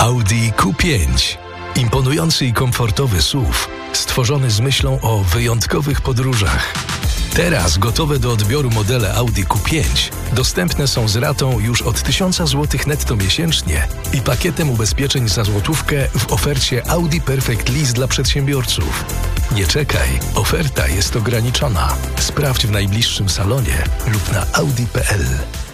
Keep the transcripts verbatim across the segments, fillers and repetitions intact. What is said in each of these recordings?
Audi Q pięć. Imponujący i komfortowy S U V, stworzony z myślą o wyjątkowych podróżach. Teraz gotowe do odbioru modele Audi Q pięć dostępne są z ratą już od tysiąc złotych netto miesięcznie i pakietem ubezpieczeń za złotówkę w ofercie Audi Perfect Lease dla przedsiębiorców. Nie czekaj, oferta jest ograniczona. Sprawdź w najbliższym salonie lub na audi kropka p l.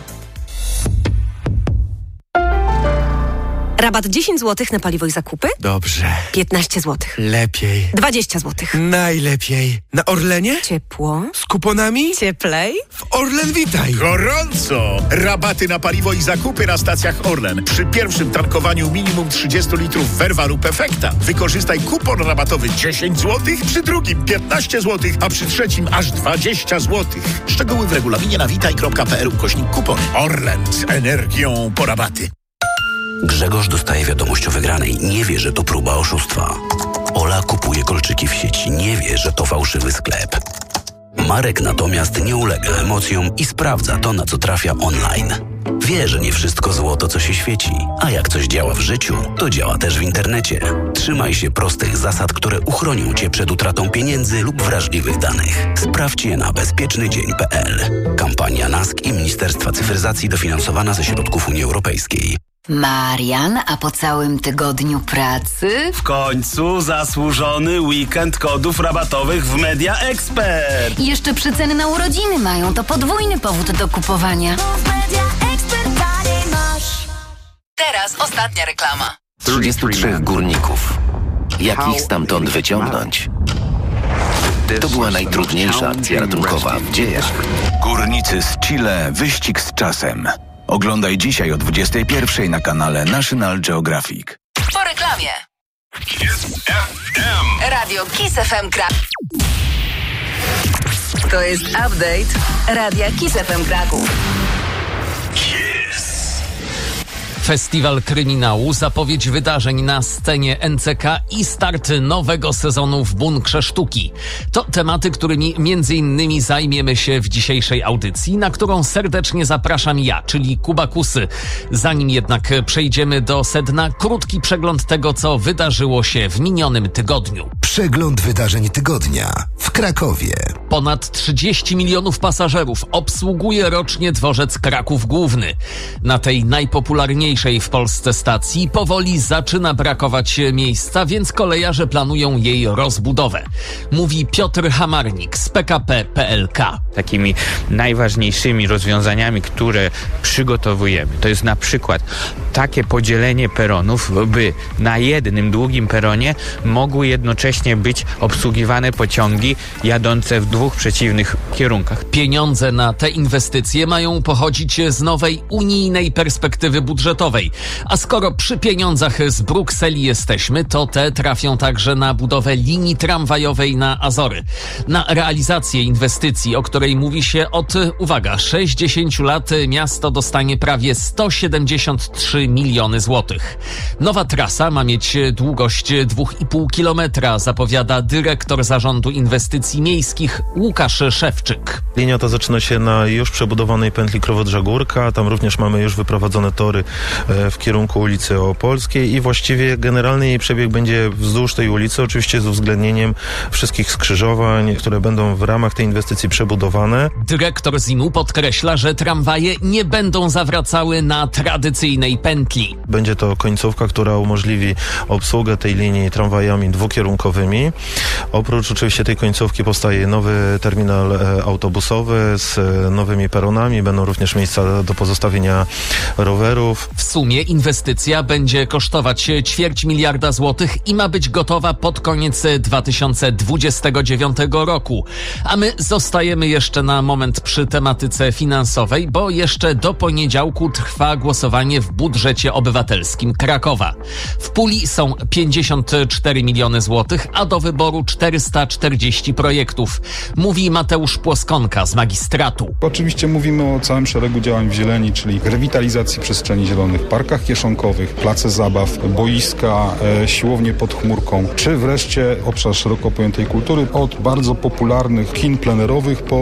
Rabat dziesięć złotych na paliwo i zakupy? Dobrze. piętnaście złotych. Lepiej. dwadzieścia złotych. Najlepiej. Na Orlenie? Ciepło. Z kuponami? Cieplej. W Orlen Witaj. Gorąco! Rabaty na paliwo i zakupy na stacjach Orlen. Przy pierwszym tankowaniu minimum trzydzieści litrów Verva lub Efekta wykorzystaj kupon rabatowy dziesięć złotych, przy drugim piętnaście złotych, a przy trzecim aż dwadzieścia złotych. Szczegóły w regulaminie na witaj kropka p l ukośnik kupony. Orlen z energią po rabaty. Grzegorz dostaje wiadomość o wygranej. Nie wie, że to próba oszustwa. Ola kupuje kolczyki w sieci. Nie wie, że to fałszywy sklep. Marek natomiast nie ulega emocjom i sprawdza to, na co trafia online. Wie, że nie wszystko złoto, co się świeci. A jak coś działa w życiu, to działa też w internecie. Trzymaj się prostych zasad, które uchronią Cię przed utratą pieniędzy lub wrażliwych danych. Sprawdź je na bezpieczny dzień kropka p l. Kampania N A S K i Ministerstwa Cyfryzacji dofinansowana ze środków Unii Europejskiej. Marian, a po całym tygodniu pracy? W końcu zasłużony weekend kodów rabatowych w Media Expert. I jeszcze przeceny na urodziny mają, to podwójny powód do kupowania. Teraz ostatnia reklama. trzydziestu trzech górników. Jak ich stamtąd wyciągnąć? To była najtrudniejsza akcja ratunkowa w dziejach. Górnicy z Chile. Wyścig z czasem. Oglądaj dzisiaj o dwudziestej pierwszej na kanale National Geographic. Po reklamie. Radio Kiss F M Kraków. To jest update Radia Kiss F M Kraków. Festiwal Kryminału, zapowiedź wydarzeń na scenie N C K i start nowego sezonu w Bunkrze Sztuki. To tematy, którymi między innymi zajmiemy się w dzisiejszej audycji, na którą serdecznie zapraszam ja, czyli Kuba Kusy. Zanim jednak przejdziemy do sedna, krótki przegląd tego, co wydarzyło się w minionym tygodniu. Przegląd wydarzeń tygodnia w Krakowie. Ponad trzydzieści milionów pasażerów obsługuje rocznie dworzec Kraków Główny. Na tej najpopularniejszej w Polsce stacji powoli zaczyna brakować miejsca, więc kolejarze planują jej rozbudowę. Mówi Piotr Hamarnik z P K P kropka P L K. Takimi najważniejszymi rozwiązaniami, które przygotowujemy, to jest na przykład takie podzielenie peronów, by na jednym długim peronie mogły jednocześnie być obsługiwane pociągi jadące w dwóch przeciwnych kierunkach. Pieniądze na te inwestycje mają pochodzić z nowej unijnej perspektywy budżetowej. A skoro przy pieniądzach z Brukseli jesteśmy, to te trafią także na budowę linii tramwajowej na Azory. Na realizację inwestycji, o której mówi się od, uwaga, sześćdziesięciu lat, miasto dostanie prawie sto siedemdziesiąt trzy miliony złotych. Nowa trasa ma mieć długość dwa i pół kilometra, zapowiada dyrektor Zarządu Inwestycji Miejskich Łukasz Szewczyk. Linia ta zaczyna się na już przebudowanej pętli Krowodrza-Górka. Tam również mamy już wyprowadzone tory w kierunku ulicy Opolskiej i właściwie generalny jej przebieg będzie wzdłuż tej ulicy, oczywiście z uwzględnieniem wszystkich skrzyżowań, które będą w ramach tej inwestycji przebudowane. Dyrektor ZIM-u podkreśla, że tramwaje nie będą zawracały na tradycyjnej pętli. Będzie to końcówka, która umożliwi obsługę tej linii tramwajami dwukierunkowymi. Oprócz oczywiście tej końcówki powstaje nowy terminal autobusowy z nowymi peronami. Będą również miejsca do pozostawienia rowerów. W sumie inwestycja będzie kosztować ćwierć miliarda złotych i ma być gotowa pod koniec dwa tysiące dwudziestego dziewiątego roku. A my zostajemy jeszcze na moment przy tematyce finansowej, bo jeszcze do poniedziałku trwa głosowanie w budżecie obywatelskim Krakowa. W puli są pięćdziesiąt cztery miliony złotych, a do wyboru czterysta czterdzieści projektów. Mówi Mateusz Płoskonka z magistratu. Oczywiście mówimy o całym szeregu działań w zieleni, czyli rewitalizacji przestrzeni zielonych, parkach kieszonkowych, place zabaw, boiska, e, siłownie pod chmurką, czy wreszcie obszar szeroko pojętej kultury, od bardzo popularnych kin plenerowych po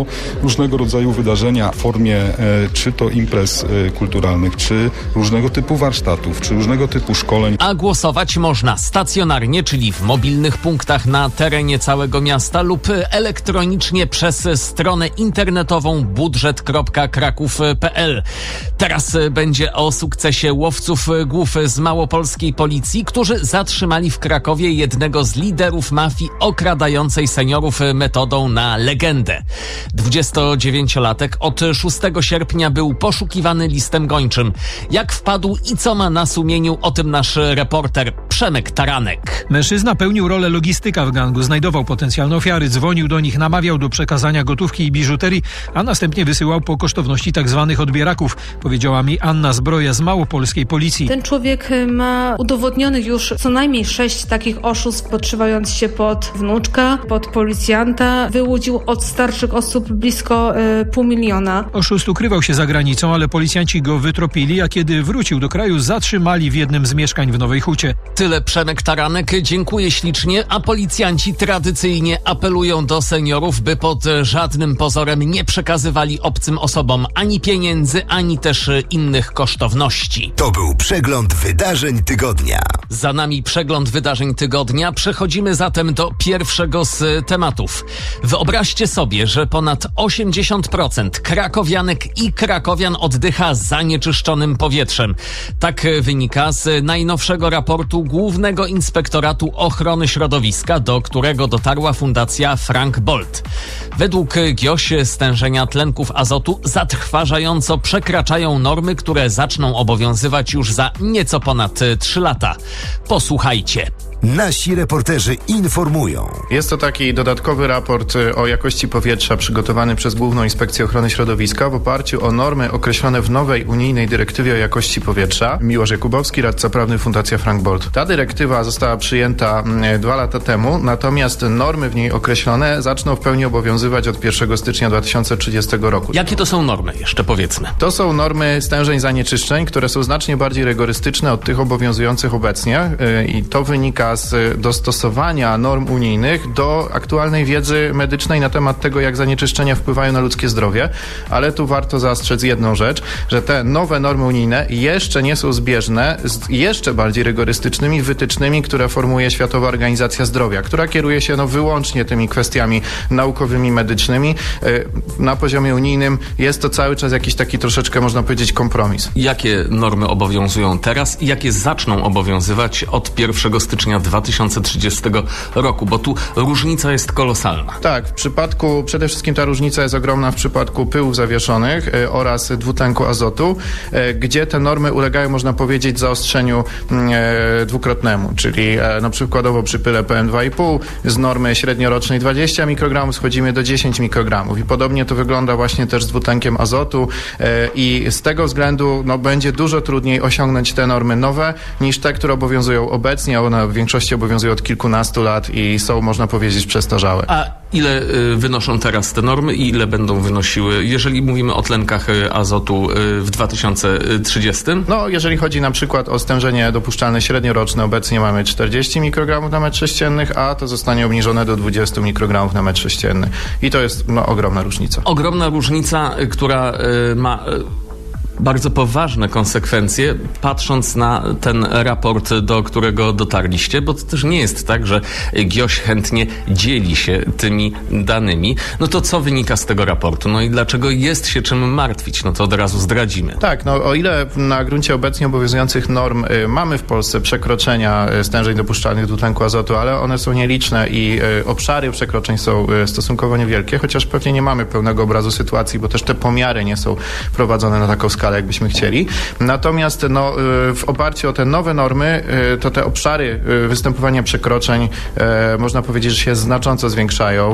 różnego rodzaju wydarzenia w formie e, czy to imprez e, kulturalnych, czy różnego typu warsztatów, czy różnego typu szkoleń. A głosować można stacjonarnie, czyli w mobilnych punktach na terenie całego miasta lub elektronicznie przez stronę internetową budżet kropka kraków kropka p l. Teraz będzie o sukcesie łowców głów z małopolskiej policji, którzy zatrzymali w Krakowie jednego z liderów mafii okradającej seniorów metodą na legendę. dwudziestodziewięciolatek od szóstego sierpnia był poszukiwany listem gończym. Jak wpadł i co ma na sumieniu, o tym nasz reporter Przemek Taranek. Mężczyzna pełnił rolę logistyka w gangu, znajdował potencjalne ofiary, dzwonił do nich, namawiał do przekazania gotówki i biżuterii, a następnie wysyłał po kosztowności tzw. odbieraków, powiedziała mi Anna Zbroja z małopolskiej policji. Ten człowiek ma udowodnionych już co najmniej sześć takich oszustw, podszywając się pod wnuczka, pod policjanta. Wyłudził od starszych osób blisko y, pół miliona. Oszust ukrywał się za granicą, ale policjanci go wytropili, a kiedy wrócił do kraju, zatrzymali w jednym z mieszkań w Nowej Hucie. Tyle Przemek Taranek, dziękuję ślicznie, a policjanci tradycyjnie apelują do seniorów, by pod żadnym pozorem nie przekazywali obcym osobom ani pieniędzy, ani też innych kosztowności. To był przegląd wydarzeń tygodnia. Za nami przegląd wydarzeń tygodnia. Przechodzimy zatem do pierwszego z tematów. Wyobraźcie sobie, że ponad osiemdziesiąt procent krakowianek i krakowian oddycha zanieczyszczonym powietrzem. Tak wynika z najnowszego raportu Głównego Inspektoratu Ochrony Środowiska, do którego dotarła Fundacja Frank Bold. Według G I O Ś stężenia tlenków azotu zatrważająco przekraczają normy, które zaczną obowiązywać już za nieco ponad trzy lata. Posłuchajcie. Nasi reporterzy informują. Jest to taki dodatkowy raport o jakości powietrza przygotowany przez Główną Inspekcję Ochrony Środowiska w oparciu o normy określone w nowej unijnej dyrektywie o jakości powietrza. Miłosz Jakubowski, radca prawny Fundacja Frank Bold. Ta dyrektywa została przyjęta dwa lata temu, natomiast normy w niej określone zaczną w pełni obowiązywać od pierwszego stycznia dwa tysiące trzydziestego roku. Jakie to są normy? Jeszcze powiedzmy. To są normy stężeń zanieczyszczeń, które są znacznie bardziej rygorystyczne od tych obowiązujących obecnie i to wynika z dostosowania norm unijnych do aktualnej wiedzy medycznej na temat tego, jak zanieczyszczenia wpływają na ludzkie zdrowie, ale tu warto zastrzec jedną rzecz, że te nowe normy unijne jeszcze nie są zbieżne z jeszcze bardziej rygorystycznymi wytycznymi, które formułuje Światowa Organizacja Zdrowia, która kieruje się no, wyłącznie tymi kwestiami naukowymi, medycznymi. Na poziomie unijnym jest to cały czas jakiś taki troszeczkę, można powiedzieć, kompromis. Jakie normy obowiązują teraz i jakie zaczną obowiązywać od pierwszego stycznia dwa tysiące trzydziestego roku, bo tu różnica jest kolosalna. Tak, w przypadku, przede wszystkim ta różnica jest ogromna w przypadku pyłów zawieszonych y, oraz dwutlenku azotu, y, gdzie te normy ulegają, można powiedzieć, zaostrzeniu y, dwukrotnemu, czyli y, no przykładowo przy pyle P M dwa i pół z normy średniorocznej dwadzieścia mikrogramów schodzimy do dziesięć mikrogramów i podobnie to wygląda właśnie też z dwutlenkiem azotu y, i z tego względu no, będzie dużo trudniej osiągnąć te normy nowe niż te, które obowiązują obecnie, one w większości obowiązują od kilkunastu lat i są, można powiedzieć, przestarzałe. A ile y, wynoszą teraz te normy i ile będą wynosiły, jeżeli mówimy o tlenkach y, azotu y, w dwa tysiące trzydziestym? No, jeżeli chodzi na przykład o stężenie dopuszczalne średnioroczne, obecnie mamy czterdzieści mikrogramów na metr sześcienny, a to zostanie obniżone do dwadzieścia mikrogramów na metr sześcienny. I to jest no, ogromna różnica. Ogromna różnica, y, która y, ma... Y, bardzo poważne konsekwencje, patrząc na ten raport, do którego dotarliście, bo to też nie jest tak, że G I O Ś chętnie dzieli się tymi danymi. No to co wynika z tego raportu? No i dlaczego jest się czym martwić? No to od razu zdradzimy. Tak, no o ile na gruncie obecnie obowiązujących norm y, mamy w Polsce przekroczenia y, stężeń dopuszczalnych dwutlenku azotu, ale one są nieliczne i y, obszary przekroczeń są y, stosunkowo niewielkie, chociaż pewnie nie mamy pełnego obrazu sytuacji, bo też te pomiary nie są prowadzone na taką skalę, jakbyśmy chcieli. Natomiast no, w oparciu o te nowe normy, to te obszary występowania przekroczeń można powiedzieć, że się znacząco zwiększają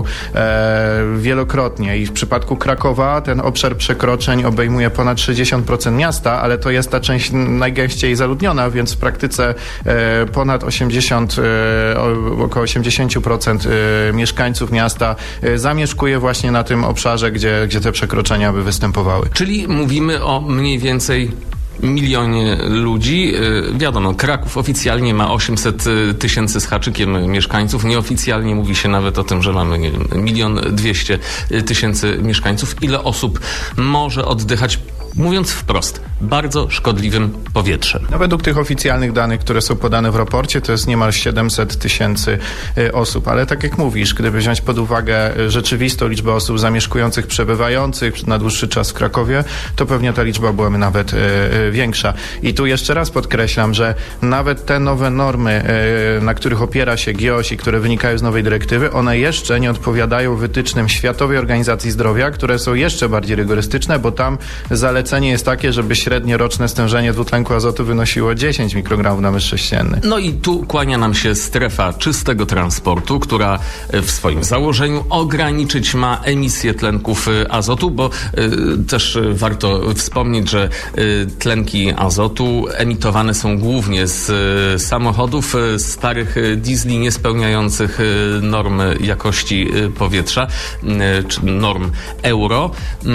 wielokrotnie i w przypadku Krakowa ten obszar przekroczeń obejmuje ponad sześćdziesiąt procent miasta, ale to jest ta część najgęściej zaludniona, więc w praktyce ponad osiemdziesiąt, około osiemdziesiąt procent mieszkańców miasta zamieszkuje właśnie na tym obszarze, gdzie, gdzie te przekroczenia by występowały. Czyli mówimy o mniej więcej milionie ludzi. Wiadomo, Kraków oficjalnie ma osiemset tysięcy z haczykiem mieszkańców. Nieoficjalnie mówi się nawet o tym, że mamy, nie wiem, milion dwieście tysięcy mieszkańców. Ile osób może oddychać, mówiąc wprost, bardzo szkodliwym powietrzem? No, według tych oficjalnych danych, które są podane w raporcie, to jest niemal siedemset tysięcy osób. Ale tak jak mówisz, gdyby wziąć pod uwagę rzeczywistą liczbę osób zamieszkujących, przebywających na dłuższy czas w Krakowie, to pewnie ta liczba byłaby nawet y, y, większa. I tu jeszcze raz podkreślam, że nawet te nowe normy, y, na których opiera się G I O Ś i które wynikają z nowej dyrektywy, one jeszcze nie odpowiadają wytycznym Światowej Organizacji Zdrowia, które są jeszcze bardziej rygorystyczne, bo tam zalecenie jest takie, żeby średnie roczne stężenie dwutlenku azotu wynosiło dziesięć mikrogramów na metr sześcienny. No i tu kłania nam się strefa czystego transportu, która w swoim założeniu ograniczyć ma emisję tlenków azotu, bo y, też warto wspomnieć, że y, tlenki azotu emitowane są głównie z y, samochodów y, starych y, diesli niespełniających y, norm jakości y, powietrza, y, czy norm euro. Y,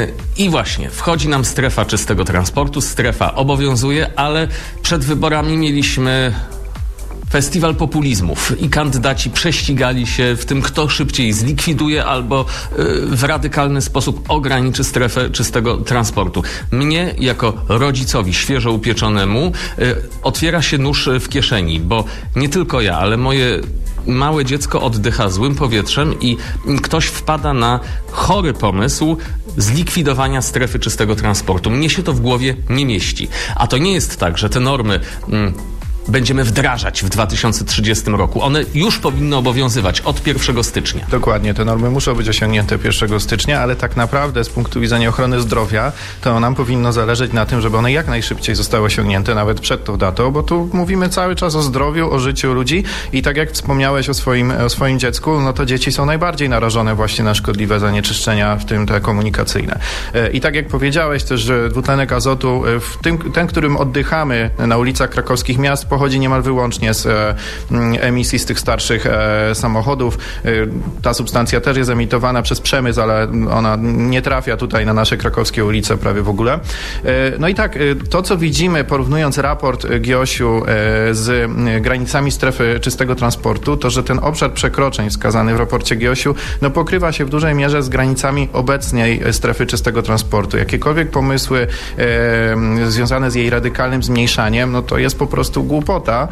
I właśnie wchodzi nam strefa czystego transportu, strefa obowiązuje, ale przed wyborami mieliśmy festiwal populizmów i kandydaci prześcigali się w tym, kto szybciej zlikwiduje albo y, w radykalny sposób ograniczy strefę czystego transportu. Mnie, jako rodzicowi świeżo upieczonemu, y, otwiera się nóż w kieszeni, bo nie tylko ja, ale moje małe dziecko oddycha złym powietrzem i ktoś wpada na chory pomysł zlikwidowania strefy czystego transportu. Mnie się to w głowie nie mieści. A to nie jest tak, że te normy mm, będziemy wdrażać w dwa tysiące trzydziestym roku. One już powinny obowiązywać od pierwszego stycznia. Dokładnie, te normy muszą być osiągnięte pierwszego stycznia, ale tak naprawdę z punktu widzenia ochrony zdrowia to nam powinno zależeć na tym, żeby one jak najszybciej zostały osiągnięte, nawet przed tą datą, bo tu mówimy cały czas o zdrowiu, o życiu ludzi i tak jak wspomniałeś o swoim, o swoim dziecku, no to dzieci są najbardziej narażone właśnie na szkodliwe zanieczyszczenia, w tym te komunikacyjne. I tak jak powiedziałeś też, że dwutlenek azotu, w tym, ten, którym oddychamy na ulicach krakowskich miast, pochodzi niemal wyłącznie z e, emisji z tych starszych e, samochodów. E, ta substancja też jest emitowana przez przemysł, ale ona nie trafia tutaj na nasze krakowskie ulice prawie w ogóle. E, no i tak, e, to co widzimy, porównując raport G I O Ś-u e, z granicami strefy czystego transportu, to że ten obszar przekroczeń wskazany w raporcie G I O Ś-u no, pokrywa się w dużej mierze z granicami obecnej strefy czystego transportu. Jakiekolwiek pomysły e, związane z jej radykalnym zmniejszaniem, no to jest po prostu głupota.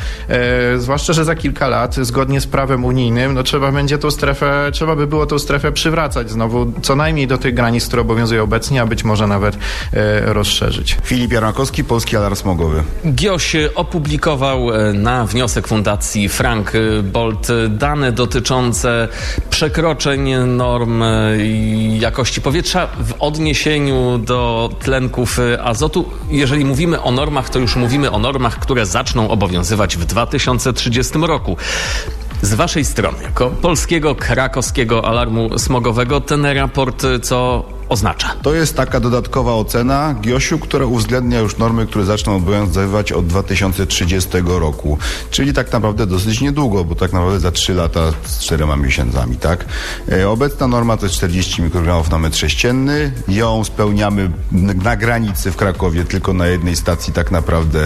E, zwłaszcza, że za kilka lat, zgodnie z prawem unijnym, no trzeba będzie tą strefę, trzeba by było tą strefę przywracać znowu co najmniej do tych granic, które obowiązują obecnie, a być może nawet e, rozszerzyć. Filip Jarmakowski, Polski Alarm Smogowy. G I O Ś opublikował na wniosek Fundacji Frank Bold dane dotyczące przekroczeń norm jakości powietrza w odniesieniu do tlenków azotu. Jeżeli mówimy o normach, to już mówimy o normach, które zaczną obowiązywać w dwa tysiące trzydziestym roku. Z waszej strony, jako polskiego, krakowskiego alarmu smogowego, ten raport co oznacza? To jest taka dodatkowa ocena G I O Ś-u, która uwzględnia już normy, które zaczną obowiązywać od dwa tysiące trzydziestego roku. Czyli tak naprawdę dosyć niedługo, bo tak naprawdę za trzy lata z czterema miesiącami, tak? E, obecna norma to jest czterdzieści mikrogramów na metr sześcienny. Ją spełniamy na granicy w Krakowie, tylko na jednej stacji tak naprawdę,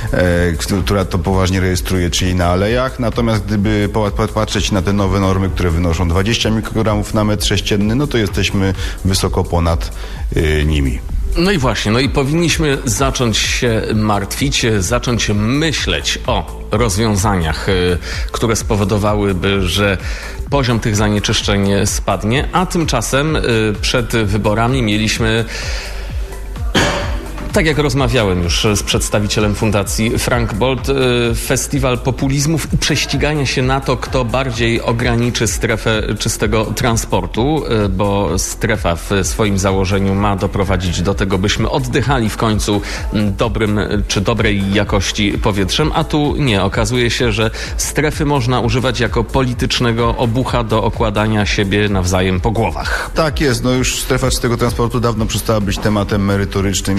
e, która to poważnie rejestruje, czyli na Alejach. Natomiast gdyby patrzeć na te nowe normy, które wynoszą dwadzieścia mikrogramów na metr sześcienny, no to jesteśmy wysoko ponad y, nimi. No i właśnie, no i powinniśmy zacząć się martwić, zacząć myśleć o rozwiązaniach, y, które spowodowałyby, że poziom tych zanieczyszczeń spadnie, a tymczasem y, przed wyborami mieliśmy, tak jak rozmawiałem już z przedstawicielem Fundacji Frank Bold, festiwal populizmów i prześcigania się na to, kto bardziej ograniczy strefę czystego transportu, bo strefa w swoim założeniu ma doprowadzić do tego, byśmy oddychali w końcu dobrym czy dobrej jakości powietrzem, a tu nie. Okazuje się, że strefy można używać jako politycznego obucha do okładania siebie nawzajem po głowach. Tak jest, no już strefa czystego transportu dawno przestała być tematem merytorycznym i stał się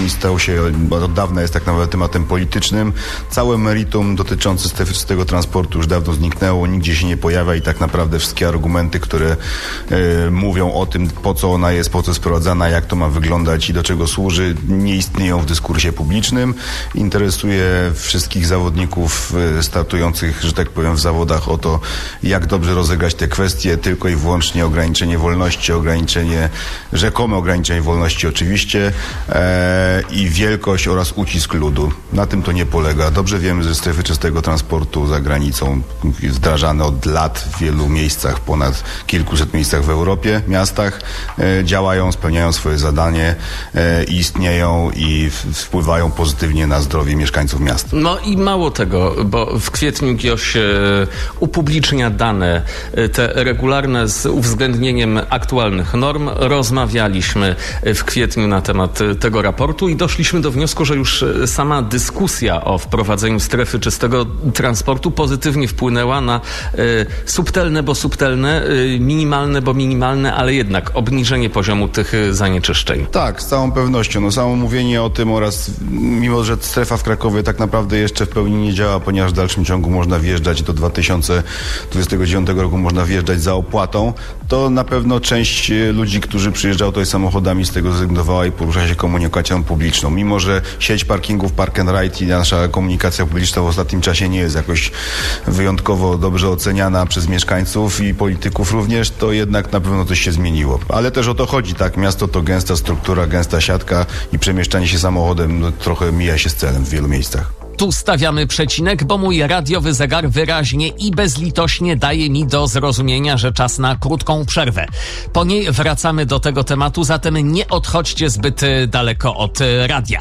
się, od dawna jest tak naprawdę tematem politycznym. Całe meritum dotyczące strefy czystego transportu już dawno zniknęło, nigdzie się nie pojawia i tak naprawdę wszystkie argumenty, które y, mówią o tym, po co ona jest, po co jest wprowadzana, jak to ma wyglądać i do czego służy, nie istnieją w dyskursie publicznym. Interesuje wszystkich zawodników y, startujących, że tak powiem, w zawodach o to, jak dobrze rozegrać te kwestie, tylko i wyłącznie ograniczenie wolności, ograniczenie, rzekome ograniczenie wolności oczywiście e, i wielkość oraz ucisk ludu. Na tym to nie polega. Dobrze wiemy, że strefy czystego transportu za granicą wdrażane od lat w wielu miejscach, ponad kilkuset miejscach w Europie, miastach, e, działają, spełniają swoje zadanie e, i istnieją i w, wpływają pozytywnie na zdrowie mieszkańców miast. No i mało tego, bo w kwietniu GIOŚ e, upublicznia dane e, te regularne z uwzględnieniem aktualnych norm. Rozmawialiśmy w kwietniu na temat tego raportu i doszliśmy do wniosku, że już sama dyskusja o wprowadzeniu strefy czystego transportu pozytywnie wpłynęła na y, subtelne, bo subtelne, y, minimalne, bo minimalne, ale jednak obniżenie poziomu tych zanieczyszczeń. Tak, z całą pewnością. No, samo mówienie o tym oraz mimo, że strefa w Krakowie tak naprawdę jeszcze w pełni nie działa, ponieważ w dalszym ciągu można wjeżdżać do dwa tysiące dwudziestego dziewiątego roku można wjeżdżać za opłatą, to na pewno część ludzi, którzy przyjeżdżają tutaj samochodami, z tego zrezygnowała i porusza się komunikacją publiczną. Mimo że sieć parkingów Park and Ride i nasza komunikacja publiczna w ostatnim czasie nie jest jakoś wyjątkowo dobrze oceniana przez mieszkańców i polityków również, to jednak na pewno coś się zmieniło. Ale też o to chodzi, tak? Miasto to gęsta struktura, gęsta siatka i przemieszczanie się samochodem no, trochę mija się z celem w wielu miejscach. Tu stawiamy przecinek, bo mój radiowy zegar wyraźnie i bezlitośnie daje mi do zrozumienia, że czas na krótką przerwę. Po niej wracamy do tego tematu, zatem nie odchodźcie zbyt daleko od radia.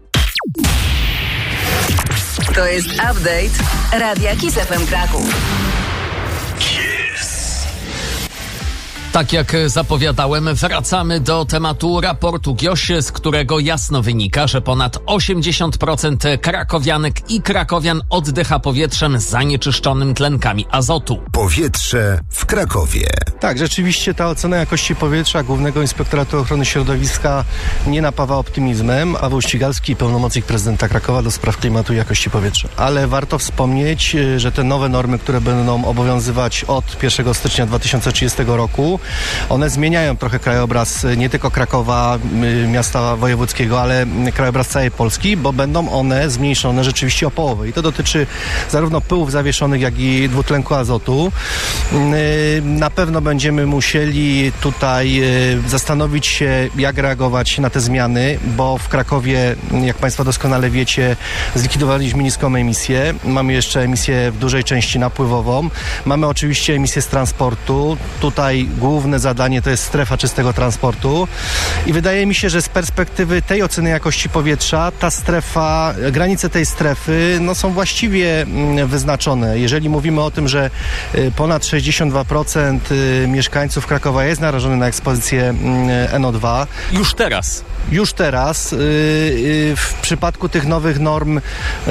To jest update Radia Kiss F M Kraków. Tak jak zapowiadałem, wracamy do tematu raportu GIOŚ, z którego jasno wynika, że ponad osiemdziesiąt procent krakowianek i krakowian oddycha powietrzem zanieczyszczonym tlenkami azotu. Powietrze w Krakowie. Tak, rzeczywiście ta ocena jakości powietrza Głównego Inspektoratu Ochrony Środowiska nie napawa optymizmem, a Paweł Ścigalski, pełnomocnik prezydenta Krakowa do spraw klimatu i jakości powietrza. Ale warto wspomnieć, że te nowe normy, które będą obowiązywać od pierwszego stycznia dwa tysiące trzydziestego roku, one zmieniają trochę krajobraz nie tylko Krakowa, miasta wojewódzkiego, ale krajobraz całej Polski, bo będą one zmniejszone rzeczywiście o połowę. I to dotyczy zarówno pyłów zawieszonych, jak i dwutlenku azotu. Na pewno będziemy musieli tutaj zastanowić się, jak reagować na te zmiany, bo w Krakowie, jak Państwo doskonale wiecie, zlikwidowaliśmy niską emisję. Mamy jeszcze emisję w dużej części napływową. Mamy oczywiście emisję z transportu. Tutaj główne zadanie to jest strefa czystego transportu i wydaje mi się, że z perspektywy tej oceny jakości powietrza ta strefa, granice tej strefy no, są właściwie wyznaczone. Jeżeli mówimy o tym, że ponad sześćdziesiąt dwa procent mieszkańców Krakowa jest narażony na ekspozycję N O dwa. Już teraz. Już teraz. W przypadku tych nowych norm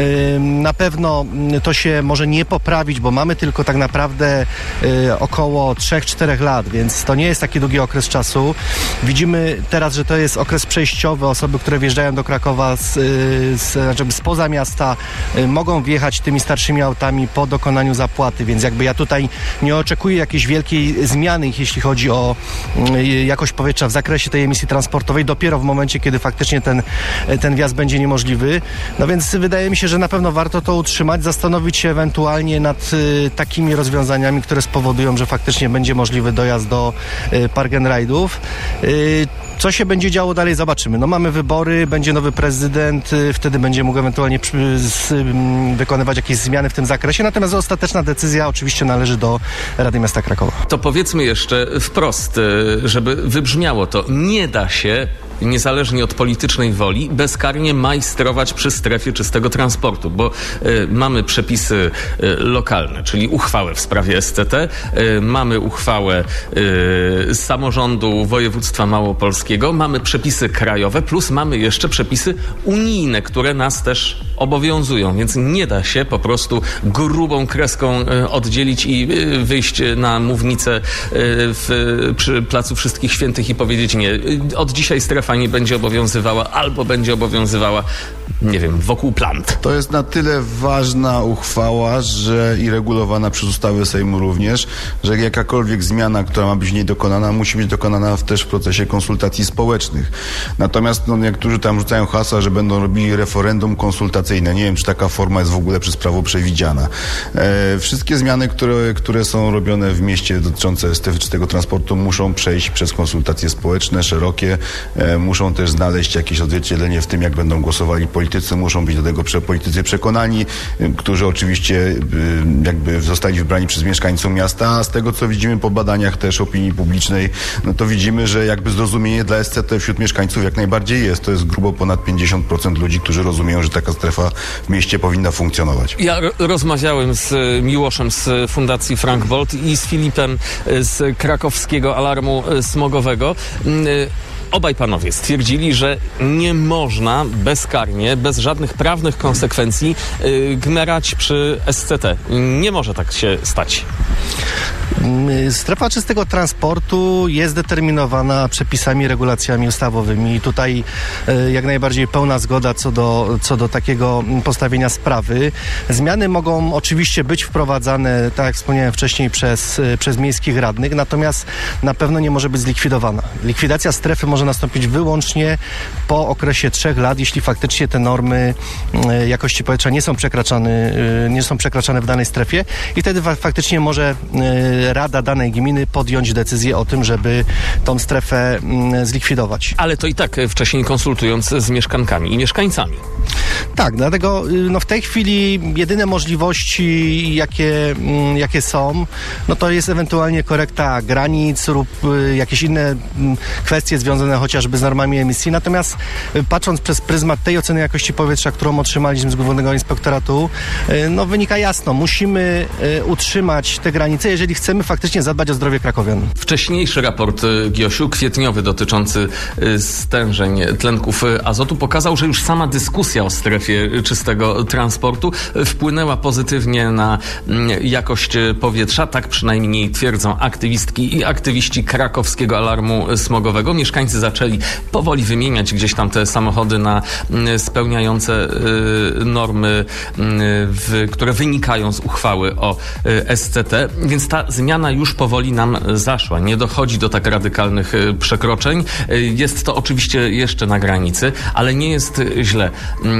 na pewno to się może nie poprawić, bo mamy tylko tak naprawdę około trzy cztery lat, więc to nie jest taki długi okres czasu. Widzimy teraz, że to jest okres przejściowy. Osoby, które wjeżdżają do Krakowa z, z, znaczy spoza miasta, mogą wjechać tymi starszymi autami po dokonaniu zapłaty, więc jakby ja tutaj nie oczekuję jakiejś wielkiej zmiany, jeśli chodzi o jakość powietrza w zakresie tej emisji transportowej, dopiero w momencie, kiedy faktycznie ten, ten wjazd będzie niemożliwy. No więc wydaje mi się, że na pewno warto to utrzymać, zastanowić się ewentualnie nad y, takimi rozwiązaniami, które spowodują, że faktycznie będzie możliwy dojazd do y, park and ride'ów. Y, Co się będzie działo dalej, zobaczymy. No mamy wybory, będzie nowy prezydent, wtedy będzie mógł ewentualnie przy, z, m, wykonywać jakieś zmiany w tym zakresie, natomiast ostateczna decyzja oczywiście należy do Rady Miasta Krakowa. To powiedzmy jeszcze wprost, żeby wybrzmiało to, nie da się niezależnie od politycznej woli, bezkarnie majstrować przy strefie czystego transportu, bo y, mamy przepisy y, lokalne, czyli uchwałę w sprawie S C T, y, mamy uchwałę y, z samorządu województwa małopolskiego, mamy przepisy krajowe, plus mamy jeszcze przepisy unijne, które nas też obowiązują, więc nie da się po prostu grubą kreską y, oddzielić i y, wyjść na mównicę y, w, przy Placu Wszystkich Świętych i powiedzieć nie, od dzisiaj strefa strefa nie będzie obowiązywała albo będzie obowiązywała, nie wiem, wokół plant. To jest na tyle ważna uchwała, że i regulowana przez ustawy Sejmu również, że jakakolwiek zmiana, która ma być w niej dokonana, musi być dokonana też w procesie konsultacji społecznych. Natomiast no, niektórzy tam rzucają hasła, że będą robili referendum konsultacyjne. Nie wiem, czy taka forma jest w ogóle przez prawo przewidziana. E, wszystkie zmiany, które, które są robione w mieście dotyczące strefy czystego transportu, muszą przejść przez konsultacje społeczne, szerokie. E, muszą też znaleźć jakieś odzwierciedlenie w tym, jak będą głosowali politycy. Muszą być do tego prze, politycy przekonani, e, którzy oczywiście e, jakby zostali wybrani przez mieszkańców miasta, a z tego, co widzimy po badaniach też opinii publicznej, no to widzimy, że jakby zrozumienie dla S C T wśród mieszkańców jak najbardziej jest. To jest grubo ponad pięćdziesiąt procent ludzi, którzy rozumieją, że taka strefa w mieście powinna funkcjonować. Ja r- rozmawiałem z Miłoszem z Fundacji Frank Bolt i z Filipem z krakowskiego alarmu smogowego. Obaj panowie stwierdzili, że nie można bezkarnie, bez żadnych prawnych konsekwencji yy, gmerać przy S C T. Nie może tak się stać. Strefa czystego transportu jest determinowana przepisami, regulacjami ustawowymi i tutaj y, jak najbardziej pełna zgoda co do, co do takiego postawienia sprawy. Zmiany mogą oczywiście być wprowadzane, tak jak wspomniałem wcześniej, przez, y, przez miejskich radnych, natomiast na pewno nie może być zlikwidowana. Likwidacja strefy może nastąpić wyłącznie po okresie trzech lat, jeśli faktycznie te normy y, jakości powietrza nie są przekraczane, y, nie są przekraczane w danej strefie i wtedy fa- faktycznie może y, Rada danej gminy podjąć decyzję o tym, żeby tą strefę mm, zlikwidować. Ale to i tak wcześniej konsultując z mieszkankami i mieszkańcami. Tak, dlatego no, w tej chwili jedyne możliwości, jakie, mm, jakie są, no to jest ewentualnie korekta granic lub y, jakieś inne y, kwestie związane chociażby z normami emisji. Natomiast y, patrząc przez pryzmat tej oceny jakości powietrza, którą otrzymaliśmy z Głównego Inspektoratu, y, no wynika jasno, musimy y, utrzymać te granice, jeżeli chcemy faktycznie zadbać o zdrowie krakowian. Wcześniejszy raport Giosiu, kwietniowy, dotyczący stężeń tlenków azotu, pokazał, że już sama dyskusja o strefie czystego transportu wpłynęła pozytywnie na jakość powietrza. Tak przynajmniej twierdzą aktywistki i aktywiści krakowskiego alarmu smogowego. Mieszkańcy zaczęli powoli wymieniać gdzieś tam te samochody na spełniające normy, które wynikają z uchwały o S C T, więc ta zmiana już powoli nam zaszła. Nie dochodzi do tak radykalnych przekroczeń. Jest to oczywiście jeszcze na granicy, ale nie jest źle.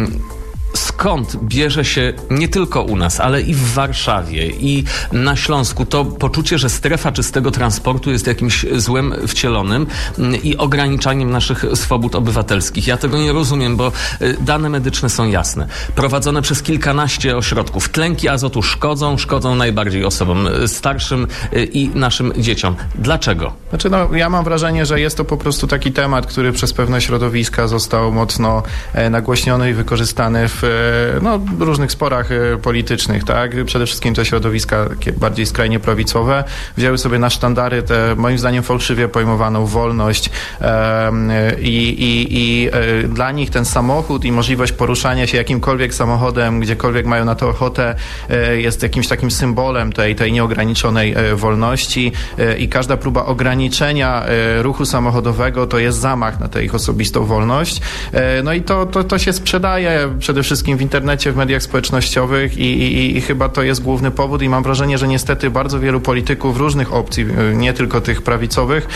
Skąd bierze się nie tylko u nas, ale i w Warszawie i na Śląsku to poczucie, że strefa czystego transportu jest jakimś złem wcielonym i ograniczaniem naszych swobód obywatelskich? Ja tego nie rozumiem, bo dane medyczne są jasne. Prowadzone przez kilkanaście ośrodków. Tlenki azotu szkodzą, szkodzą najbardziej osobom starszym i naszym dzieciom. Dlaczego? Znaczy, no, ja mam wrażenie, że jest to po prostu taki temat, który przez pewne środowiska został mocno e, nagłośniony i wykorzystany w no, różnych sporach politycznych, tak? Przede wszystkim te środowiska takie bardziej skrajnie prawicowe wzięły sobie na sztandary tę, moim zdaniem, fałszywie pojmowaną wolność e, i, i, i e, dla nich ten samochód i możliwość poruszania się jakimkolwiek samochodem, gdziekolwiek mają na to ochotę, e, jest jakimś takim symbolem tej, tej nieograniczonej e, wolności e, i każda próba ograniczenia e, ruchu samochodowego to jest zamach na tę ich osobistą wolność. E, no i to, to, to się sprzedaje przede wszystkim w internecie, w mediach społecznościowych i, i, i chyba to jest główny powód i mam wrażenie, że niestety bardzo wielu polityków różnych opcji, nie tylko tych prawicowych,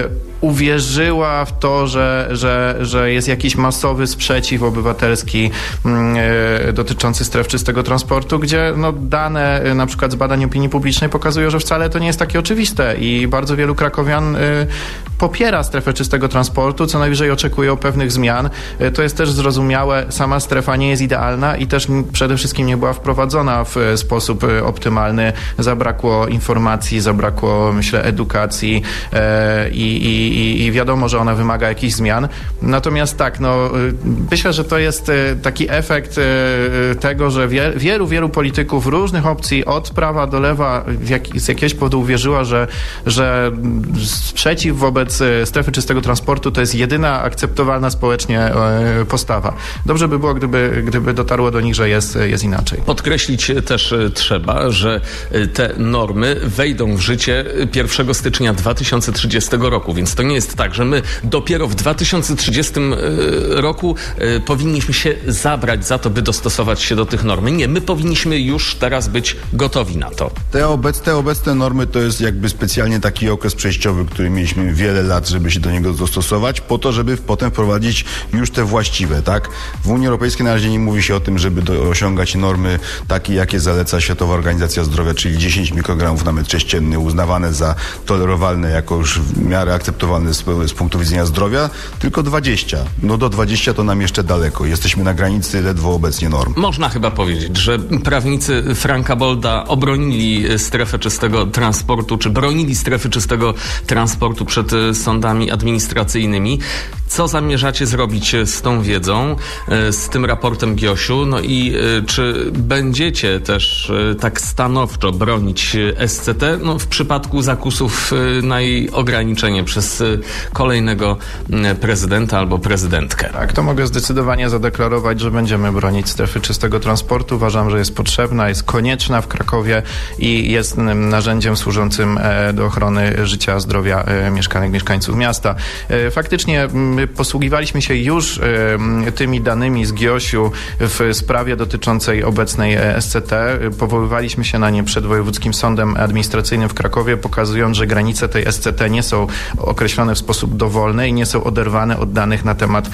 uwierzyła w to, że, że, że jest jakiś masowy sprzeciw obywatelski e, dotyczący stref czystego transportu, gdzie no, dane na przykład z badań opinii publicznej pokazują, że wcale to nie jest takie oczywiste i bardzo wielu krakowian e, popiera strefę czystego transportu, co najwyżej oczekuje pewnych zmian. E, to jest też zrozumiałe, sama strefa nie jest idealna i też przede wszystkim nie była wprowadzona w sposób optymalny. Zabrakło informacji, zabrakło, myślę, edukacji e, i, i I, i wiadomo, że ona wymaga jakichś zmian. Natomiast tak, no, myślę, że to jest taki efekt tego, że wie, wielu, wielu polityków różnych opcji od prawa do lewa jak, z jakiegoś powodu uwierzyła, że, że sprzeciw wobec strefy czystego transportu to jest jedyna akceptowalna społecznie postawa. Dobrze by było, gdyby, gdyby dotarło do nich, że jest, jest inaczej. Podkreślić też trzeba, że te normy wejdą w życie pierwszego stycznia dwa tysiące trzydziestego roku, więc To nie jest tak, że my dopiero w dwa tysiące trzydziestym roku powinniśmy się zabrać za to, by dostosować się do tych norm. Nie, my powinniśmy już teraz być gotowi na to. Te, obec, te obecne normy to jest jakby specjalnie taki okres przejściowy, który mieliśmy wiele lat, żeby się do niego dostosować, po to, żeby potem wprowadzić już te właściwe, tak? W Unii Europejskiej na razie nie mówi się o tym, żeby do, osiągać normy takie, jakie zaleca Światowa Organizacja Zdrowia, czyli dziesięć mikrogramów na metr sześcienny, uznawane za tolerowalne, jako już w miarę akceptowalne z, z punktu widzenia zdrowia, tylko dwadzieścia. No do dwudziestu to nam jeszcze daleko. Jesteśmy na granicy ledwo obecnie norm. Można chyba powiedzieć, że prawnicy Franka Bolda obronili strefę czystego transportu, czy bronili strefy czystego transportu przed sądami administracyjnymi. Co zamierzacie zrobić z tą wiedzą, z tym raportem GIOŚ-u? No i czy będziecie też tak stanowczo bronić S C T no, w przypadku zakusów na jej ograniczenie przez kolejnego prezydenta albo prezydentkę? Tak, to mogę zdecydowanie zadeklarować, że będziemy bronić strefy czystego transportu. Uważam, że jest potrzebna, jest konieczna w Krakowie i jest narzędziem służącym do ochrony życia, zdrowia mieszkanek, mieszkańców miasta. Faktycznie posługiwaliśmy się już tymi danymi z GIOŚ-u w sprawie dotyczącej obecnej S C T. Powoływaliśmy się na nie przed Wojewódzkim Sądem Administracyjnym w Krakowie, pokazując, że granice tej S C T nie są określone w sposób dowolny i nie są oderwane od danych na temat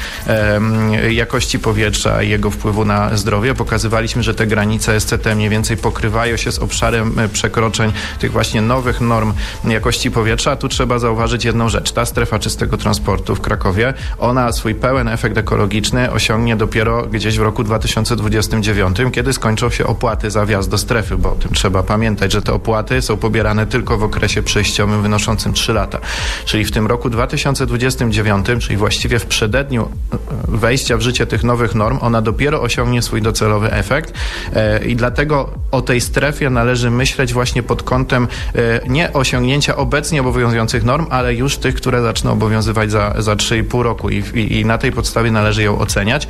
jakości powietrza i jego wpływu na zdrowie. Pokazywaliśmy, że te granice S C T mniej więcej pokrywają się z obszarem przekroczeń tych właśnie nowych norm jakości powietrza. A tu trzeba zauważyć jedną rzecz. Ta strefa czystego transportu w Krakowie, ona swój pełen efekt ekologiczny osiągnie dopiero gdzieś w roku dwa tysiące dwudziestym dziewiątym, kiedy skończą się opłaty za wjazd do strefy, bo o tym trzeba pamiętać, że te opłaty są pobierane tylko w okresie przejściowym wynoszącym trzy lata. Czyli w tym roku dwa tysiące dwudziestym dziewiątym, czyli właściwie w przededniu wejścia w życie tych nowych norm, ona dopiero osiągnie swój docelowy efekt i dlatego o tej strefie należy myśleć właśnie pod kątem nie osiągnięcia obecnie obowiązujących norm, ale już tych, które zaczną obowiązywać za, za trzy i pół roku i, i, i na tej podstawie należy ją oceniać.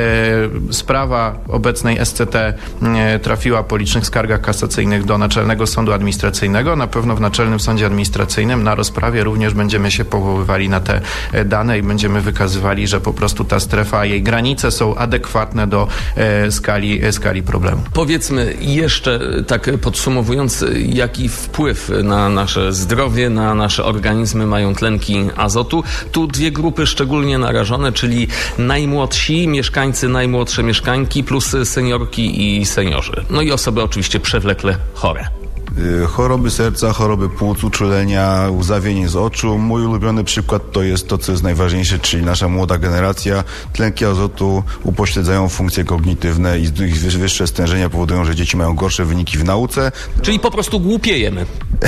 Sprawa obecnej S C T trafiła po licznych skargach kasacyjnych do Naczelnego Sądu Administracyjnego. Na pewno w Naczelnym Sądzie Administracyjnym na rozprawie również będziemy się powoływali na te dane i będziemy wykazywali, że po prostu ta strefa, jej granice są adekwatne do e, skali, e, skali problemu. Powiedzmy jeszcze tak podsumowując, jaki wpływ na nasze zdrowie, na nasze organizmy mają tlenki azotu. Tu dwie grupy szczególnie narażone, czyli najmłodsi mieszkańcy, najmłodsze mieszkańki plus seniorki i seniorzy. No i osoby oczywiście przewlekle chore. Choroby serca, choroby płuc, uczulenia, łzawienie z oczu. Mój ulubiony przykład to jest to, co jest najważniejsze, czyli nasza młoda generacja. Tlenki azotu upośledzają funkcje kognitywne i ich wyższe stężenia powodują, że dzieci mają gorsze wyniki w nauce. Czyli po prostu głupiejemy.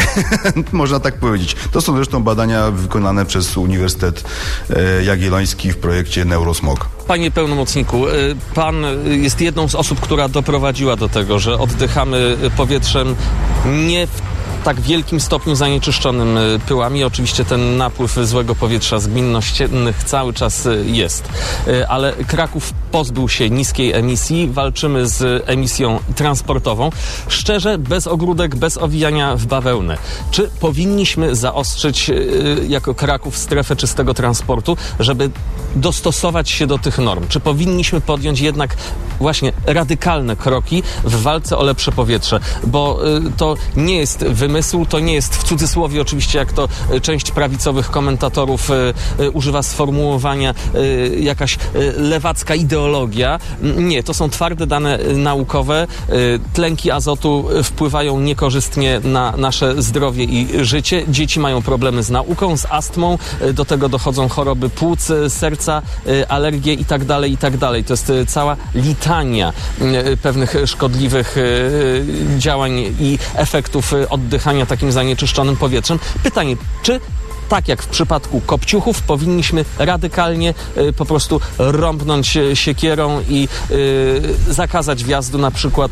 Można tak powiedzieć. To są zresztą badania wykonane przez Uniwersytet Jagielloński w projekcie Neurosmog. Panie pełnomocniku, pan jest jedną z osób, która doprowadziła do tego, że oddychamy powietrzem nie w tak wielkim stopniu zanieczyszczonym pyłami. Oczywiście ten napływ złego powietrza z gmin ościennych cały czas jest. Ale Kraków pozbył się niskiej emisji. Walczymy z emisją transportową. Szczerze, bez ogródek, bez owijania w bawełnę. Czy powinniśmy zaostrzyć jako Kraków strefę czystego transportu, żeby dostosować się do tych norm? Czy powinniśmy podjąć jednak właśnie radykalne kroki w walce o lepsze powietrze? Bo to nie jest wymysł, to nie jest w cudzysłowie oczywiście, jak to część prawicowych komentatorów y, y, używa sformułowania y, jakaś y, lewacka ideologia. Nie, to są twarde dane naukowe. Y, tlenki azotu wpływają niekorzystnie na nasze zdrowie i życie. Dzieci mają problemy z nauką, z astmą. Y, do tego dochodzą choroby płuc, serca, y, alergie i tak dalej, i tak dalej. To jest y, cała litania y, pewnych szkodliwych y, działań i efektów y, oddychania takim zanieczyszczonym powietrzem. Pytanie, czy tak jak w przypadku kopciuchów powinniśmy radykalnie y, po prostu rąbnąć siekierą i y, zakazać wjazdu na przykład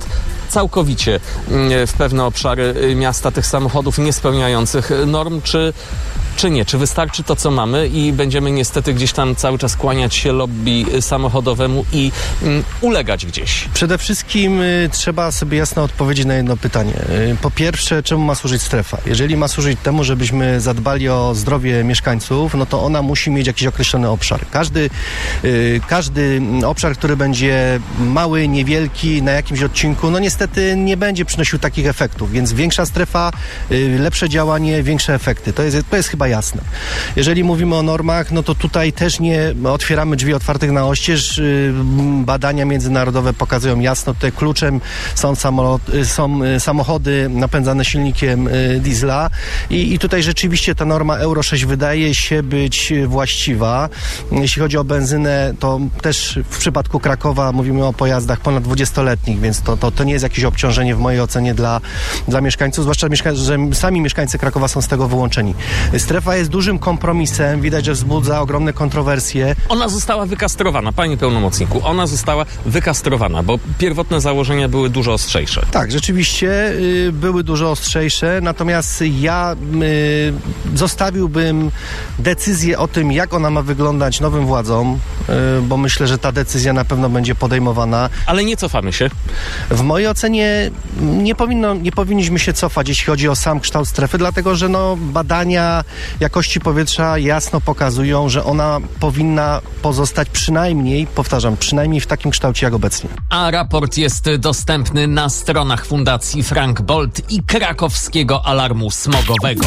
całkowicie y, w pewne obszary miasta tych samochodów niespełniających norm, czy czy nie? Czy wystarczy to, co mamy i będziemy niestety gdzieś tam cały czas kłaniać się lobby samochodowemu i mm, ulegać gdzieś? Przede wszystkim y, trzeba sobie jasno odpowiedzieć na jedno pytanie. Y, po pierwsze, czemu ma służyć strefa? Jeżeli ma służyć temu, żebyśmy zadbali o zdrowie mieszkańców, no to ona musi mieć jakiś określony obszar. Każdy, y, każdy obszar, który będzie mały, niewielki, na jakimś odcinku, no niestety nie będzie przynosił takich efektów, więc większa strefa, y, lepsze działanie, większe efekty. To jest, to jest chyba jasne. Jeżeli mówimy o normach, no to tutaj też nie otwieramy drzwi otwartych na oścież. Y, badania międzynarodowe pokazują jasno, tutaj kluczem są, samolot, y, są y, samochody napędzane silnikiem y, diesla i, i tutaj rzeczywiście ta norma Euro sześć wydaje się być właściwa. Jeśli chodzi o benzynę, to też w przypadku Krakowa mówimy o pojazdach ponad dwudziestoletnich, więc to, to, to nie jest jakieś obciążenie w mojej ocenie dla, dla mieszkańców, zwłaszcza mieszka- że sami mieszkańcy Krakowa są z tego wyłączeni. Strefa jest dużym kompromisem, widać, że wzbudza ogromne kontrowersje. Ona została wykastrowana, panie pełnomocniku, ona została wykastrowana, bo pierwotne założenia były dużo ostrzejsze. Tak, rzeczywiście y, były dużo ostrzejsze, natomiast ja y, zostawiłbym decyzję o tym, jak ona ma wyglądać nowym władzom, y, bo myślę, że ta decyzja na pewno będzie podejmowana. Ale nie cofamy się? W mojej ocenie nie, powinno, nie powinniśmy się cofać, jeśli chodzi o sam kształt strefy, dlatego że no, badania jakości powietrza jasno pokazują, że ona powinna pozostać przynajmniej, powtarzam, przynajmniej w takim kształcie jak obecnie. A raport jest dostępny na stronach Fundacji Frank Bolt i Krakowskiego Alarmu Smogowego.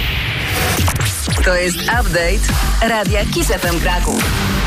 To jest update Radia Kiss F M Kraków.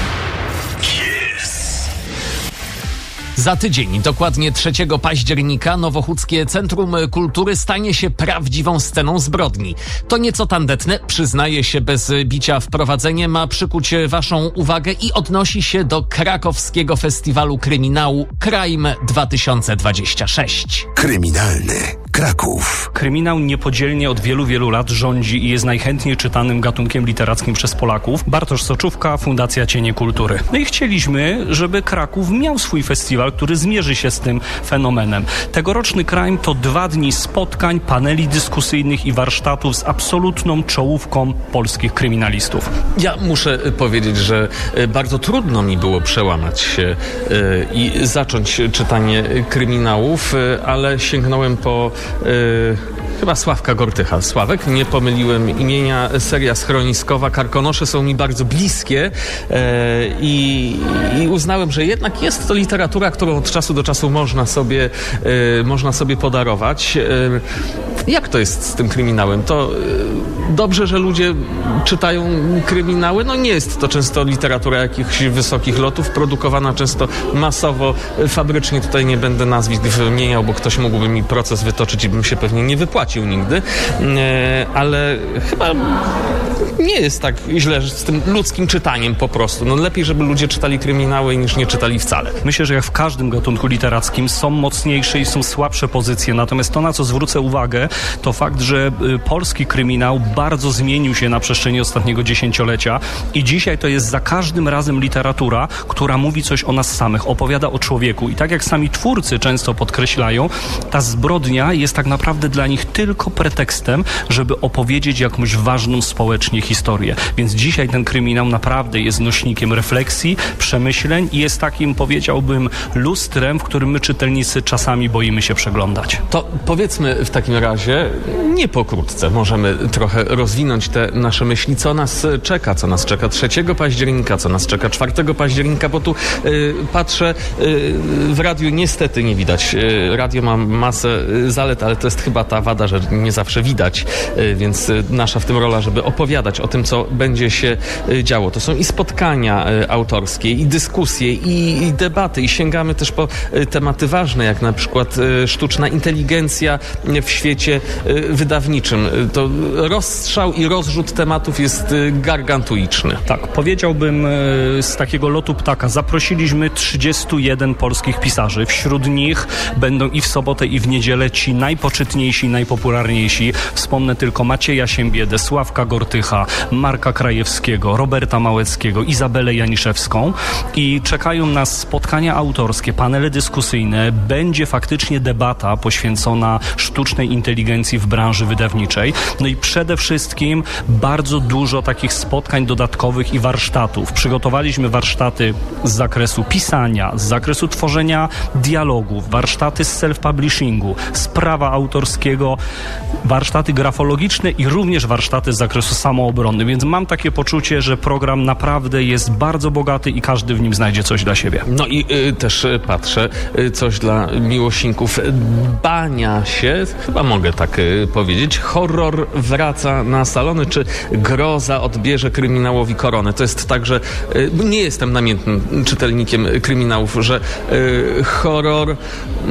Za tydzień, dokładnie trzeciego października, Nowochódzkie Centrum Kultury stanie się prawdziwą sceną zbrodni. To nieco tandetne, przyznaję się bez bicia w prowadzenie, ma przykuć waszą uwagę i odnosi się do krakowskiego festiwalu kryminału Crime dwa tysiące dwadzieścia sześć. Kryminalny Kraków. Kryminał niepodzielnie od wielu, wielu lat rządzi i jest najchętniej czytanym gatunkiem literackim przez Polaków. Bartosz Soczówka, Fundacja Cienie Kultury. No i chcieliśmy, żeby Kraków miał swój festiwal, który zmierzy się z tym fenomenem. Tegoroczny Crime to dwa dni spotkań, paneli dyskusyjnych i warsztatów z absolutną czołówką polskich kryminalistów. Ja muszę powiedzieć, że bardzo trudno mi było przełamać się i zacząć czytanie kryminałów, ale sięgnąłem po chyba Sławka Gortycha. Sławek, nie pomyliłem imienia, seria schroniskowa. Karkonosze są mi bardzo bliskie e, i, i uznałem, że jednak jest to literatura, którą od czasu do czasu można sobie, e, można sobie podarować. E, jak to jest z tym kryminałem? To e, dobrze, że ludzie czytają kryminały. No nie jest to często literatura jakichś wysokich lotów, produkowana często masowo, fabrycznie. Tutaj nie będę nazwisk wymieniał, bo ktoś mógłby mi proces wytoczyć i bym się pewnie nie wypłacił nigdy, ale chyba nie jest tak źle z tym ludzkim czytaniem po prostu. No lepiej, żeby ludzie czytali kryminały niż nie czytali wcale. Myślę, że jak w każdym gatunku literackim są mocniejsze i są słabsze pozycje, natomiast to, na co zwrócę uwagę, to fakt, że polski kryminał bardzo zmienił się na przestrzeni ostatniego dziesięciolecia i dzisiaj to jest za każdym razem literatura, która mówi coś o nas samych, opowiada o człowieku i tak jak sami twórcy często podkreślają, ta zbrodnia jest tak naprawdę dla nich tylko pretekstem, żeby opowiedzieć jakąś ważną społecznie historię. Więc dzisiaj ten kryminał naprawdę jest nośnikiem refleksji, przemyśleń i jest takim, powiedziałbym, lustrem, w którym my czytelnicy czasami boimy się przeglądać. To powiedzmy w takim razie, nie pokrótce, możemy trochę rozwinąć te nasze myśli, co nas czeka, co nas czeka trzeciego października, co nas czeka czwartego października, bo tu y, patrzę, y, w radiu niestety nie widać. Y, radio ma masę y, zalet, ale to jest chyba ta wada, że nie zawsze widać, y, więc y, nasza w tym rola, żeby opowiadać o tym, co będzie się y, działo. To są i spotkania y, autorskie, i dyskusje, i, i debaty, i sięgamy też po y, tematy ważne, jak na przykład y, sztuczna inteligencja w świecie y, wydawniczym. Y, to rozstrzał i rozrzut tematów jest y, gargantuiczny. Tak, powiedziałbym y, z takiego lotu ptaka, zaprosiliśmy trzydziestu jeden polskich pisarzy. Wśród nich będą i w sobotę, i w niedzielę ci najpoczytniejsi, najpopularniejsi najpopularniejsi. Wspomnę tylko Macieja Siembiedę, Sławka Gortycha, Marka Krajewskiego, Roberta Małeckiego, Izabelę Janiszewską i czekają nas spotkania autorskie, panele dyskusyjne. Będzie faktycznie debata poświęcona sztucznej inteligencji w branży wydawniczej. No i przede wszystkim bardzo dużo takich spotkań dodatkowych i warsztatów. Przygotowaliśmy warsztaty z zakresu pisania, z zakresu tworzenia dialogów, warsztaty z self-publishingu, z prawa autorskiego, warsztaty grafologiczne i również warsztaty z zakresu samoobrony. Więc mam takie poczucie, że program naprawdę jest bardzo bogaty i każdy w nim znajdzie coś dla siebie. No i y, też y, patrzę, y, coś dla miłośników bania się, chyba mogę tak y, powiedzieć. Horror wraca na salony, czy groza odbierze kryminałowi koronę. To jest tak, że y, nie jestem namiętnym czytelnikiem kryminałów, że y, horror y,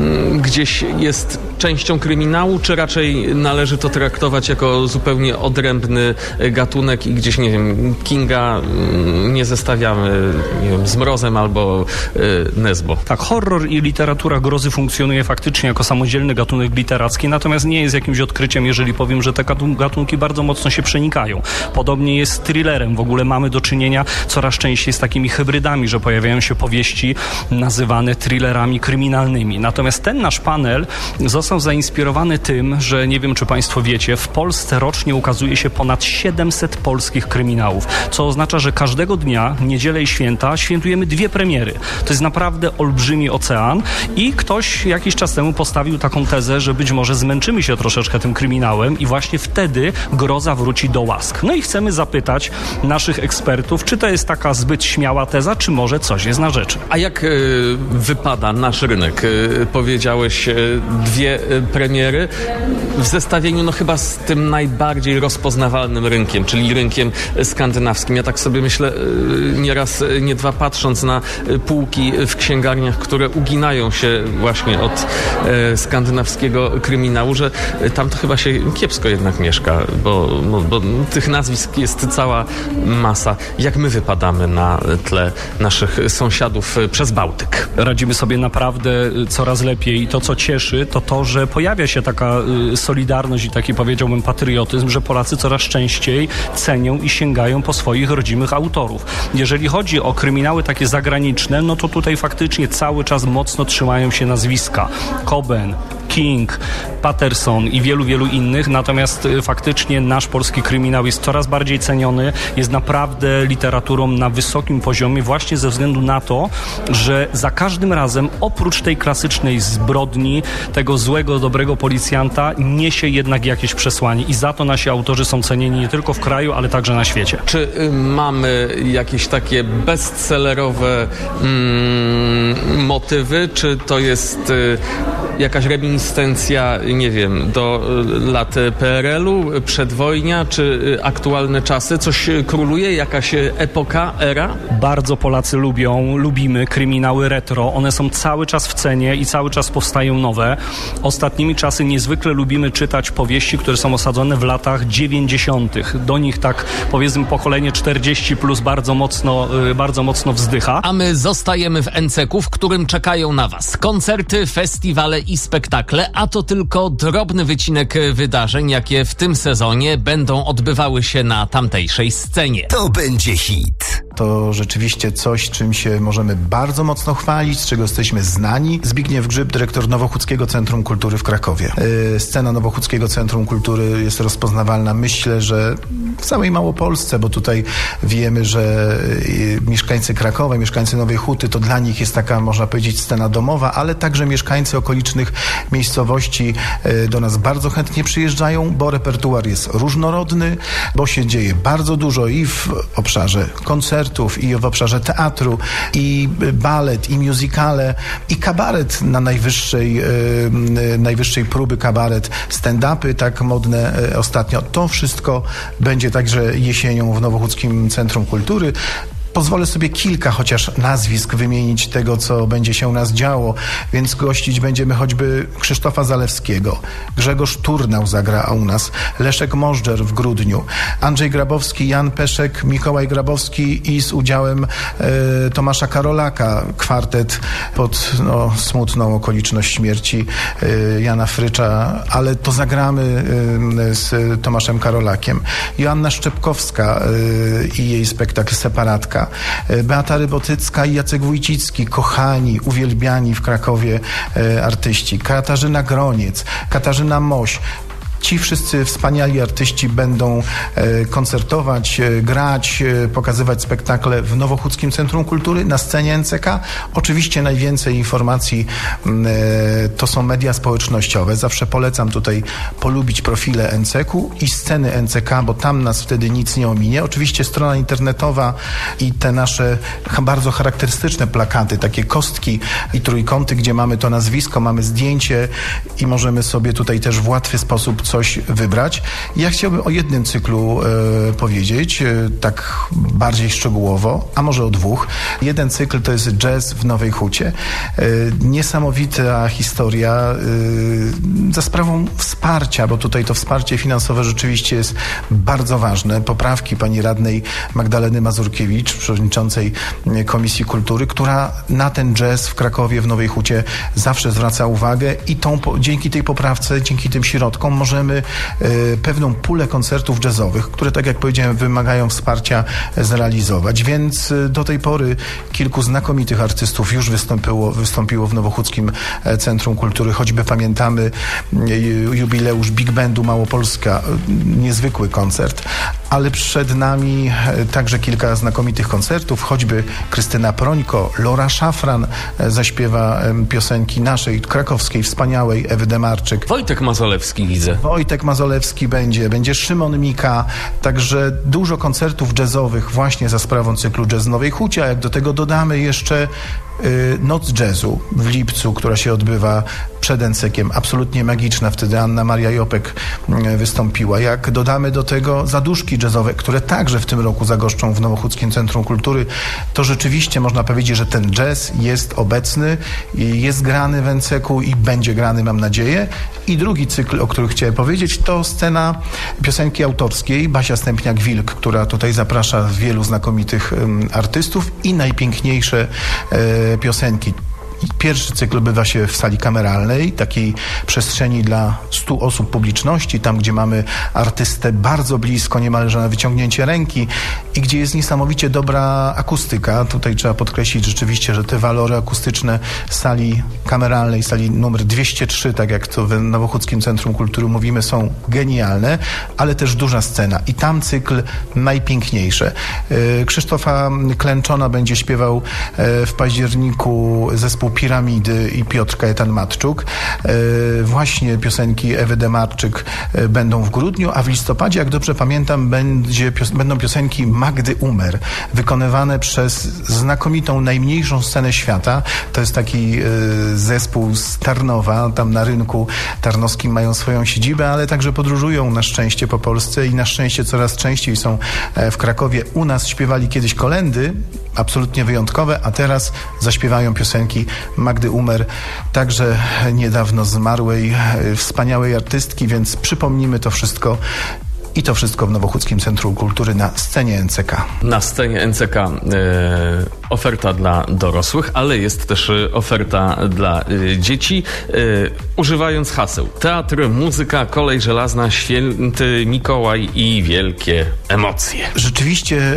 gdzieś jest częścią kryminału, czy raczej należy to traktować jako zupełnie odrębny gatunek i gdzieś, nie wiem, Kinga y, nie zestawiamy, nie wiem, z Mrozem albo y, Nesbo. Tak, horror i literatura grozy funkcjonuje faktycznie jako samodzielny gatunek literacki, natomiast nie jest jakimś odkryciem, jeżeli powiem, że te gatunki bardzo mocno się przenikają. Podobnie jest z thrillerem. W ogóle mamy do czynienia coraz częściej z takimi hybrydami, że pojawiają się powieści nazywane thrillerami kryminalnymi. Natomiast ten nasz panel został zainspirowany tym, że nie wiem, czy Państwo wiecie, w Polsce rocznie ukazuje się ponad siedemset polskich kryminałów, co oznacza, że każdego dnia, niedzielę i święta, świętujemy dwie premiery. To jest naprawdę olbrzymi ocean i ktoś jakiś czas temu postawił taką tezę, że być może zmęczymy się troszeczkę tym kryminałem i właśnie wtedy groza wróci do łask. No i chcemy zapytać naszych ekspertów, czy to jest taka zbyt śmiała teza, czy może coś jest na rzeczy. A jak y, wypada nasz rynek? Y, powiedziałeś y, dwie y, premiery w zestawieniu no chyba z tym najbardziej rozpoznawalnym rynkiem, czyli rynkiem skandynawskim. Ja tak sobie myślę, y, nieraz, y, nie dwa, patrząc na y, półki w księgarniach, które uginają się właśnie od y, skandynawskiego kryminału, że y, tam to chyba się kiepsko jednak mieszka, bo, bo, bo tych nazwisk jest cała masa. Jak my wypadamy na tle naszych sąsiadów przez Bałtyk? Radzimy sobie naprawdę coraz lepiej i to, co cieszy, to to, że pojawia się taka solidarność i taki, powiedziałbym, patriotyzm, że Polacy coraz częściej cenią i sięgają po swoich rodzimych autorów. Jeżeli chodzi o kryminały takie zagraniczne, no to tutaj faktycznie cały czas mocno trzymają się nazwiska. Coben, King, Patterson i wielu, wielu innych, natomiast faktycznie nasz polski kryminał jest coraz bardziej ceniony, jest naprawdę literaturą na wysokim poziomie właśnie ze względu na to, że za każdym razem oprócz tej klasycznej zbrodni, tego złego, dobrego policjanta niesie jednak jakieś przesłanie i za to nasi autorzy są cenieni nie tylko w kraju, ale także na świecie. Czy y, mamy jakieś takie bestsellerowe mm, motywy, czy to jest y, jakaś reminiscencja, nie wiem, do lat P R L u, przedwojnia, czy aktualne czasy? Coś króluje? Jakaś epoka, era? Bardzo Polacy lubią, lubimy kryminały retro. One są cały czas w cenie i cały czas powstają nowe. Ostatnimi czasy niezwykle lubimy czytać powieści, które są osadzone w latach dziewięćdziesiątych. Do nich tak, powiedzmy, pokolenie czterdzieści plus bardzo mocno, bardzo mocno wzdycha. A my zostajemy w N C K u, w którym czekają na Was koncerty, festiwale i spektakle, a to tylko drobny wycinek wydarzeń, jakie w tym sezonie będą odbywały się na tamtejszej scenie. To będzie hit. To rzeczywiście coś, czym się możemy bardzo mocno chwalić, z czego jesteśmy znani. Zbigniew Grzyb, dyrektor Nowochódzkiego Centrum Kultury w Krakowie. Yy, scena Nowochódzkiego Centrum Kultury jest rozpoznawalna, myślę, że w całej Małopolsce, bo tutaj wiemy, że yy, mieszkańcy Krakowa, mieszkańcy Nowej Huty, to dla nich jest taka, można powiedzieć, scena domowa, ale także mieszkańcy okolicznych miejscowości yy, do nas bardzo chętnie przyjeżdżają, bo repertuar jest różnorodny, bo się dzieje bardzo dużo i w obszarze koncertów, i w obszarze teatru, i balet, i musicale, i kabaret na najwyższej, yy, najwyższej próby kabaret, stand-upy tak modne yy, ostatnio. To wszystko będzie także jesienią w Nowochódzkim Centrum Kultury. Pozwolę sobie kilka chociaż nazwisk wymienić tego, co będzie się u nas działo, więc gościć będziemy choćby Krzysztofa Zalewskiego, Grzegorz Turnał zagra u nas, Leszek Możdżer w grudniu, Andrzej Grabowski, Jan Peszek, Mikołaj Grabowski i z udziałem e, Tomasza Karolaka kwartet pod no, smutną okoliczność śmierci e, Jana Frycza, ale to zagramy e, z Tomaszem Karolakiem. Joanna Szczepkowska e, i jej spektakl Separatka. Beata Rybotycka i Jacek Wójcicki, kochani, uwielbiani w Krakowie e, artyści. Katarzyna Groniec, Katarzyna Moś. Ci wszyscy wspaniali artyści będą e, koncertować, e, grać, e, pokazywać spektakle w Nowochódzkim Centrum Kultury na scenie N C K. Oczywiście najwięcej informacji e, to są media społecznościowe. Zawsze polecam tutaj polubić profile N C K-u i sceny N C K, bo tam nas wtedy nic nie ominie. Oczywiście strona internetowa i te nasze bardzo charakterystyczne plakaty, takie kostki i trójkąty, gdzie mamy to nazwisko, mamy zdjęcie i możemy sobie tutaj też w łatwy sposób coś wybrać. Ja chciałbym o jednym cyklu e, powiedzieć, e, tak bardziej szczegółowo, a może o dwóch. Jeden cykl to jest Jazz w Nowej Hucie. E, niesamowita historia e, za sprawą wsparcia, bo tutaj to wsparcie finansowe rzeczywiście jest bardzo ważne. Poprawki pani radnej Magdaleny Mazurkiewicz, przewodniczącej Komisji Kultury, która na ten jazz w Krakowie, w Nowej Hucie zawsze zwraca uwagę i tą, dzięki tej poprawce, dzięki tym środkom możemy pewną pulę koncertów jazzowych, które, tak jak powiedziałem, wymagają wsparcia, zrealizować. Więc do tej pory kilku znakomitych artystów już wystąpiło, wystąpiło w Nowochódzkim Centrum Kultury. Choćby pamiętamy jubileusz Big Bandu Małopolska, niezwykły koncert, ale przed nami także kilka znakomitych koncertów, choćby Krystyna Prońko, Lora Szafran zaśpiewa piosenki naszej, krakowskiej, wspaniałej Ewy Demarczyk. Wojtek Mazolewski widzę. Wojtek Mazolewski będzie, będzie Szymon Mika, także dużo koncertów jazzowych właśnie za sprawą cyklu Jazz w Nowej Hucie, a jak do tego dodamy jeszcze y, Noc Jazzu w lipcu, która się odbywa przed N C K-iem, absolutnie magiczna, wtedy Anna Maria Jopek y, wystąpiła. Jak dodamy do tego zaduszki jazzowe, które także w tym roku zagoszczą w Nowochódzkim Centrum Kultury, to rzeczywiście można powiedzieć, że ten jazz jest obecny, jest grany w N C K-u i będzie grany, mam nadzieję. I drugi cykl, o którym chciałem powiedzieć, to scena piosenki autorskiej Basia Stępniak-Wilk, która tutaj zaprasza wielu znakomitych um, artystów i najpiękniejsze e, piosenki. Pierwszy cykl odbywa się w sali kameralnej, takiej przestrzeni dla stu osób publiczności, tam gdzie mamy artystę bardzo blisko, niemalże na wyciągnięcie ręki i gdzie jest niesamowicie dobra akustyka. Tutaj trzeba podkreślić rzeczywiście, że te walory akustyczne sali kameralnej, sali numer dwieście trzy, tak jak to w Nowochódzkim Centrum Kultury mówimy, są genialne, ale też duża scena i tam cykl najpiękniejsze. Krzysztofa Klęczona będzie śpiewał w październiku zespół Piramidy i Piotr Kajetan-Matczuk. Właśnie piosenki Ewy Demarczyk będą w grudniu, a w listopadzie, jak dobrze pamiętam, będzie, będą piosenki Magdy Umer, wykonywane przez znakomitą, najmniejszą scenę świata. To jest taki zespół z Tarnowa, tam na rynku tarnowskim mają swoją siedzibę, ale także podróżują na szczęście po Polsce i na szczęście coraz częściej są w Krakowie. U nas śpiewali kiedyś kolędy, absolutnie wyjątkowe, a teraz zaśpiewają piosenki Magdy Umer, także niedawno zmarłej, wspaniałej artystki, więc przypomnimy to wszystko. I to wszystko w Nowochódzkim Centrum Kultury na scenie N C K. Na scenie N C K e, oferta dla dorosłych, ale jest też oferta dla e, dzieci. E, używając haseł teatr, muzyka, kolej żelazna, święty Mikołaj i wielkie emocje. Rzeczywiście e,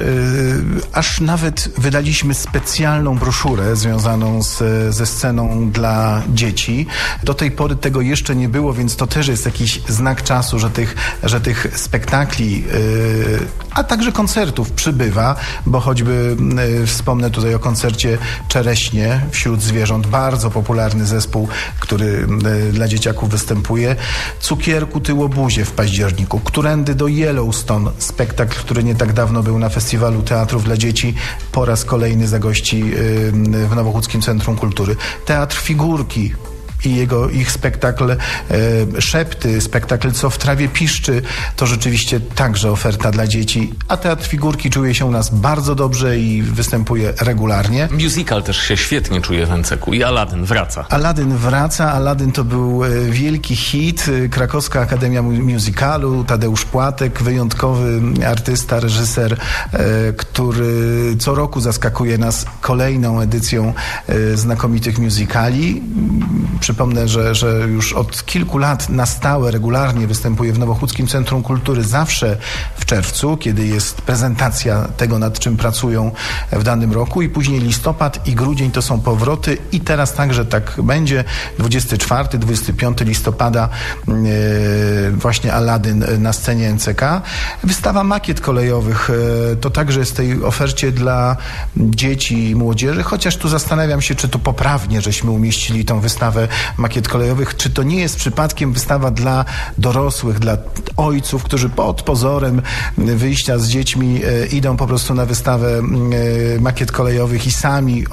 aż nawet wydaliśmy specjalną broszurę związaną z, ze sceną dla dzieci. Do tej pory tego jeszcze nie było, więc to też jest jakiś znak czasu, że tych, że tych spektaklów spektakli, a także koncertów przybywa, bo choćby wspomnę tutaj o koncercie Czereśnie wśród zwierząt, bardzo popularny zespół, który dla dzieciaków występuje. Cukierku Tyłobuzie w październiku, Którędy do Yellowstone, spektakl, który nie tak dawno był na Festiwalu Teatrów dla Dzieci, po raz kolejny zagości w Nowochódzkim Centrum Kultury. Teatr Figurki, i jego, ich spektakl e, Szepty, spektakl Co w trawie piszczy, to rzeczywiście także oferta dla dzieci, a Teatr Figurki czuje się u nas bardzo dobrze i występuje regularnie. Musical też się świetnie czuje w Enceku i Aladdin wraca. Aladdin wraca, Aladdin to był e, wielki hit, Krakowska Akademia Musicalu, Tadeusz Płatek, wyjątkowy artysta, reżyser, e, który co roku zaskakuje nas kolejną edycją e, znakomitych musicali. Przypomnę, że, że już od kilku lat na stałe, regularnie występuje w Nowochódzkim Centrum Kultury, zawsze w czerwcu, kiedy jest prezentacja tego, nad czym pracują w danym roku, i później listopad i grudzień to są powroty i teraz także tak będzie. dwudziestego czwartego do dwudziestego piątego listopada e, właśnie Aladdin na scenie N C K. Wystawa makiet kolejowych e, to także jest w tej ofercie dla dzieci i młodzieży, chociaż tu zastanawiam się, czy to poprawnie, żeśmy umieścili tą wystawę makiet kolejowych, czy to nie jest przypadkiem wystawa dla dorosłych, dla ojców, którzy pod pozorem wyjścia z dziećmi e, idą po prostu na wystawę e, makiet kolejowych i sami